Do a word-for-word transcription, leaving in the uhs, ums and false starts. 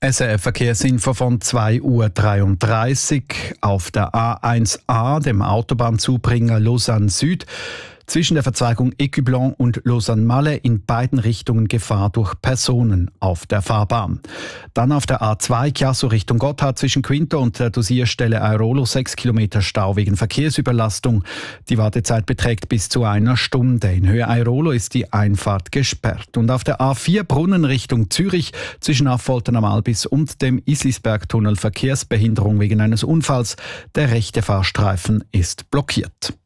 S R F Verkehrsinfo von zwei Uhr dreiunddreißig auf der A eins A, dem Autobahnzubringer Lausanne Süd. Zwischen der Verzweigung Écublens und Lausanne-Malles in beiden Richtungen Gefahr durch Personen auf der Fahrbahn. Dann auf der A zwei Chiasso Richtung Gotthard zwischen Quinto und der Dosierstelle Airolo sechs Kilometer Stau wegen Verkehrsüberlastung. Die Wartezeit beträgt bis zu einer Stunde. In Höhe Airolo ist die Einfahrt gesperrt. Und auf der A vier Brunnen Richtung Zürich zwischen Affoltern am Albis und dem Islisbergtunnel Verkehrsbehinderung wegen eines Unfalls. Der rechte Fahrstreifen ist blockiert.